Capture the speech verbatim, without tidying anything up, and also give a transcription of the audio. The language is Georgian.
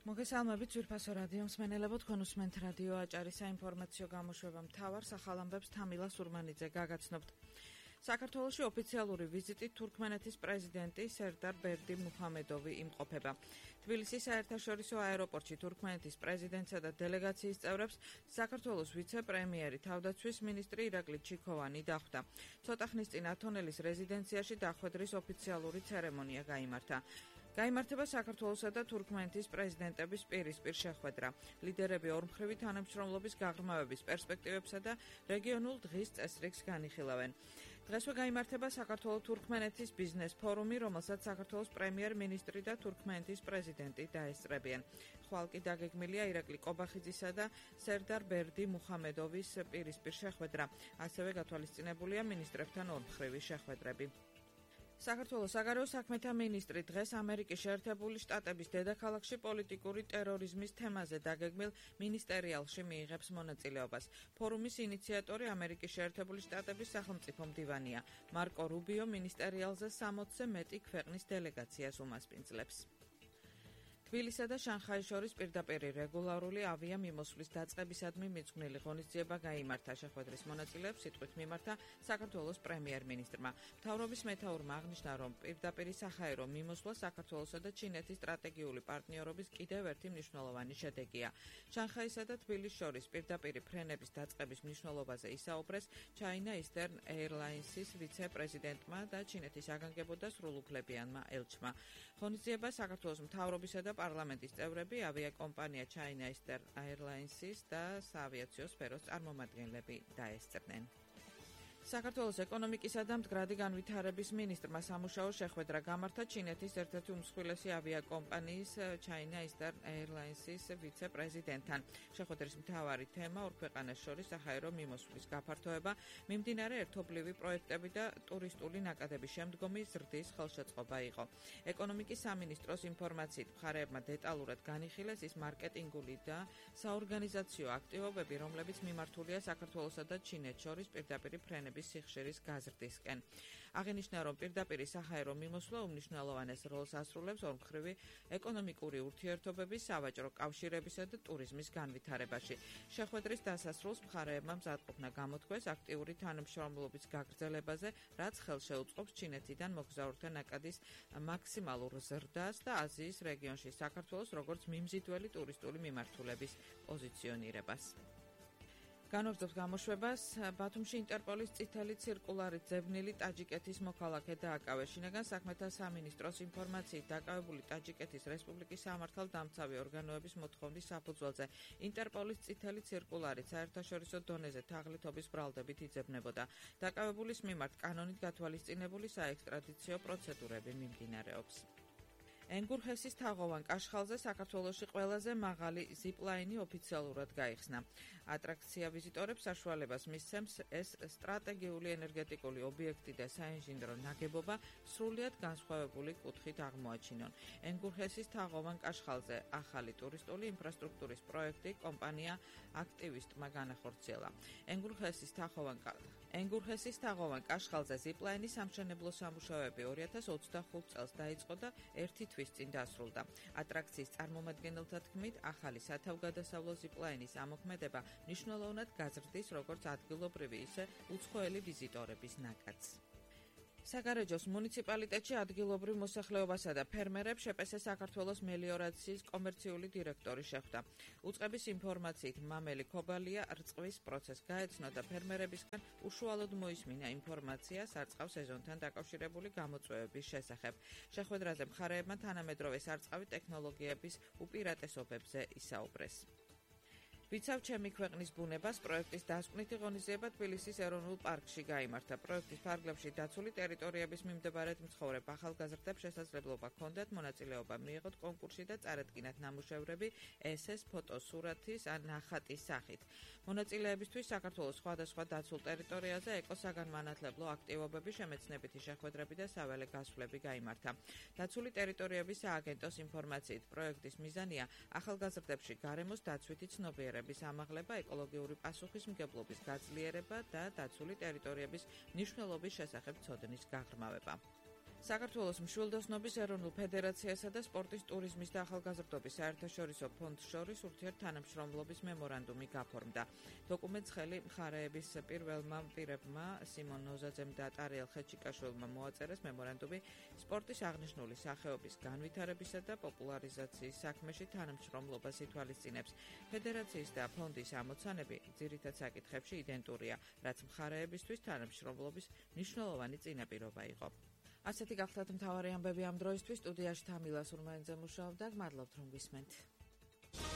მოგესალმებით ძვირფასო რადიო მსმენელებო, თქვენ უსმენთ რადიო აჭარის საინფორმაციო გამოშვება მთავარ სახალამბებს თამილა სურმანიძე გაგაცნობთ. საქართველოში ოფიციალური ვიზიტით თურქმენეთის პრეზიდენტი სერდარ ბერდი მუჰამედოვი იმყოფება. თბილისის საერთაშორისო აეროპორტში თურქმენეთის პრეზიდენტსა და დელეგაციის წევრებს საქართველოს ვიცე-პრემიერი თავდაცვის მინისტრი ირაკლი ჩიქოვანი დახვდა. ცოტა ხნის წინ ათონელის რეზიდენციაში დახვედრის ოფიციალური ცერემონია გაიმართა. გაიმართება საქართველოსა და თურქმენეთის პრეზიდენტების პირისპირ შეხვედრა. ლიდერები ორმხრივი თანამშრომლობის გაღრმავების პერსპექტივებსა და რეგიონულ დღის წესრიგს განიხილავენ. დღესვე გაიმართება საქართველო-თურქმენეთის ბიზნეს ფორუმი, რომელსაც საქართველოს პრემიერ-მინისტრი და თურქმენეთის პრეზიდენტი დაესწრებიან. ხვალ კი დაგეგმილია ირაკლი კობახიძისა და სერდარ ბერდი მუჰამედოვის პირისპირ შეხვედრა. ასევე გათვალისწინებულია მინისტრებთან ორმხრივი შეხვედრები. საქართველოს საგარეო საქმეთა მინისტრი დღეს ამერიკის შეერთებული შტატების დედაქალაქში პოლიტიკური ტერორიზმის თემაზე დაგეგმილ მინისტერიალში მიიღებს მონაწილეობას. ფორუმის ინიციატორი ამერიკის შეერთებული შტატების სახელმწიფო მდივანია. მარკო რუბიო მინისტერიალზე სამოცზე მეტი ქვეყნის დელეგაციას უმასპინძლებს. თბილისსა და შანხაის შორის პირდაპირი რეგულარული ავიამიმოსვლის დაწყებისადმი მიძღვნილი ღონისძიება გაიმართა. შეხვედრის მონაწილეებს სიტყვით მიმართა საქართველოს პრემიერ-მინისტრმა. მთავრობის მეთაურმა აღნიშნა, რომ პირდაპირი საჰაერო მიმოსვლა საქართველოსა და ჩინეთის სტრატეგიული პარტნიორობის კიდევ ერთი მნიშვნელოვანი შედეგია. შანხაისა და თბილისის შორის პირდაპირი ფრენების დაწყების მნიშვნელობაზე ისაუბრეს China Eastern Airlines-ის ვიცე-პრეზიდენტმა და ჩინეთის საგანგებო და სრულუფლებიანმა ელჩმა. ღონისძიებას საქართველოს მთავრობისა და პარლამენტის წევრები, ავიაკომპანია China Eastern Airlines-ის და საავიაციო სფეროს წარმომადგენლები დაესწრნენ. საქართველოს ეკონომიკისა და მდგრადი განვითარების მინისტრმა სამუშაო შეხვედრა გამართა ჩინეთის ერთ-ერთი უმსხვილესი ავიაკომპანიის China Eastern Airlines-ის ვიცე-პრეზიდენტთან. შეხვედრის მთავარი თემა ორ ქვეყანას შორის საჰაერო მიმოსვლის გაფართოება, მიმდინარე ერთობლივი პროექტები და ტურისტული ნაკადების შემდგომი ზრდის ხელშეწყობა იყო. ეკონომიკის სამინისტროს ინფორმაციით მხარეებმა დეტალურად განიხილეს ის მარკეტინგული და საორგანიზაციო აქტივობები, რომლებიც მიმართულია საქართველოსა და ჩინეთს შორის პირდაპირი ფრენების სიხშირის გაზრდისკენ. აღინიშნა, რომ პირდაპირი საჰაერო მიმოსვლა უმნიშვნელოვანეს როლს ასრულებს ორმხრივი ეკონომიკური ურთიერთობების, სავაჭრო კავშირებისა და ტურიზმის განვითარებაში. შეხვედრის დასასრულს მხარეებმა მზადყოფნა გამოთქვეს აქტიური თანამშრომლობის გაგრძელებაზე, რაც ხელს შეუწყობს ჩინეთიდან მოგზაურთა ნაკადის მაქსიმალურ ზრდას და აზიის რეგიონში საქართველოს როგორც მიმზიდველი ტურისტული მიმართულების პოზიციონირებას. განვაგრძობთ გამოშვებას. ბათუმში ინტერპოლის წითელი ცირკულარით ძებნილი ტაჯიკეთის მოქალაქე დააკავეს. შინაგან საქმეთა სამინისტროს ინფორმაციით დაკავებული ტაჯიკეთის რესპუბლიკის სამართალდამცავი ორგანოების მოთხოვნის საფუძველზე ინტერპოლის წითელი ცირკულარით საერთაშორისო დონეზე თაღლითობის ბრალდებით იძებნებოდა. დაკავებულის მიმართ კანონით გათვალისწინებული საექსტრადიციო პროცედურები მიმდინარეობს. ენგურჰესის თაღოვან კაშხალზე საქართველოში ყველაზე მაღალი ზიპლაინი ოფიციალურად გაიხსნა. ატრაქცია ვიზიტორებს საშუალებას მისცემს ეს სტრატეგიული ენერგეტიკული ობიექტი და საინჟინრო ნაგებობა სრულიად განსხვავებული კუთხით აღმოაჩინონ. ენგურჰესის თაღოვან კაშხალზე ახალი ტურისტული ინფრასტრუქტურის პროექტი კომპანია აქტივისტმა განახორციელა. ენგურჰესის თაღოვან ენგურჰესის თაღოვან კაშხალზე ზიპლაინის სამშენებლო სამუშაოები ორი ათას ოცდახუთ წელს დაიწყო და ერთი თვის წინ დასრულდა. ატრაქციის წარმომადგენელთა თქმით, ახალი სათავგადასავლო ზიპლაინის ამოქმედება მნიშვნელოვნად გაზრდის როგორც ადგილობრივი, ისე უცხოელი ვიზიტორების ნაკადს. საგარეჯოს მუნიციპალიტეტში ადგილობრივ მოსახლეობასა და ფერმერებს შპს საქართველოს მელიორაციის კომერციული დირექტორი შეხვდა. უწყების ინფორმაციით მამელი ქობალია რწყვის პროცესს გაეცნო და ფერმერებისგან უშუალოდ მოისმინა ინფორმაცია სარწყავ სეზონთან დაკავშირებული გამოწვევების შესახებ. შეხვედრაზე მხარეებმა თანამედროვე სარწყავი ტექნოლოგიების უპირატესობებზე ისაუბრეს. ვიცავ ჩემი ქვეყნის ბუნებას პროექტის დასკვნითი ღონისძიება თბილისის ეროვნულ პარკში გაიმართა. პროექტის ფარგლებში დაცული ტერიტორიების მიმდებარედ მცხოვრებ ახალგაზრდებს შესაძლებლობა ჰქონდათ მონაწილეობა მიიღოთ კონკურსში და წარადგინათ ნამუშევრები ესეს ფოტოსურათის ან ნახატის სახით. მონაწილეებისთვის საქართველოს სხვადასხვა დაცულ ტერიტორიაზე ეკოსაგანმანათლებლო აქტივობები, შემეცნებითი შეხვედრები და საველე გასვლები გაიმართა. დაცული ტერიტორიების სააგენტოს ინფორმაციით პროექტის მიზანია ახალგაზრდებში გარემოს დაცვითი ცნობიერება ამაღლება, ეკოლოგიური პასუხისმგებლობის გაძლიერება და დაცული ტერიტორიების მნიშვნელობის შესახებ ცოდნის გაღრმავება. საქართველოს მშვილდოსნობის ეროვნულ ფედერაციასა და სპორტის ტურიზმის და ახალგაზრდობის საერთაშორისო ფონდს შორის ურთიერთთანამშრომლობის მემორანდუმი გაფორმდა. დოკუმენტს ხელი მხარეების პირველმა პირებმა სიმონ ნოზაძემ და ტარიელ ხეჩიკაშვილმა მოაწერეს. მემორანდუმი სპორტის აღნიშნული სახეობის განვითარებისა და პოპულარიზაციის საქმეში თანამშრომლობას ითვალისწინებს. ფედერაციის და ფონდის ამოცანები ძირითად საკითხებში იდენტურია, რაც მხარეებისთვის თანამშრომლობის მნიშვნელოვანი წინაპირობა იყო. ასეთი გახლავთ მთავარი ამბები ამ დროისთვის. სტუდიაში თამილა სურმანიძე მუშაობდა. გმადლობთ რომ გისმენთ.